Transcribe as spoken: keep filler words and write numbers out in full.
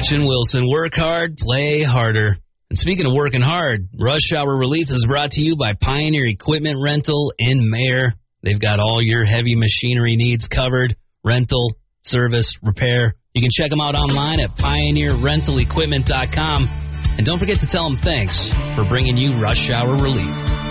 Hatch and Wilson, work hard, play harder. And speaking of working hard, Rush Hour Relief is brought to you by Pioneer Equipment Rental in Mayer. They've got all your heavy machinery needs covered, rental, service, repair. You can check them out online at pioneer rental equipment dot com. And don't forget to tell them thanks for bringing you Rush Hour Relief.